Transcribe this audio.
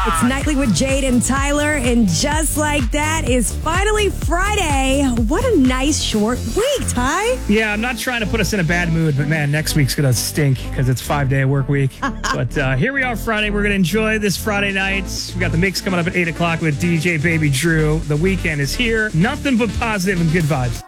It's Nightly with Jade and Tyler, and just like that is finally Friday. What a nice short week, Ty. Yeah, I'm not trying to put us in a bad mood, but man, next week's going to stink because it's 5-day work week. But here we are Friday. We're going to enjoy this Friday night. We got the mix coming up at 8 o'clock with DJ Baby Drew. The weekend is here. Nothing but positive and good vibes.